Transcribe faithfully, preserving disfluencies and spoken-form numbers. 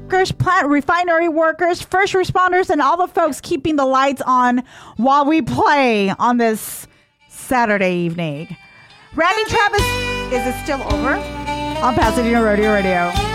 workers, plant refinery workers, first responders, and all the folks keeping the lights on while we play on this Saturday evening. Randy Travis, is it still over? On Pasadena Rodeo Radio.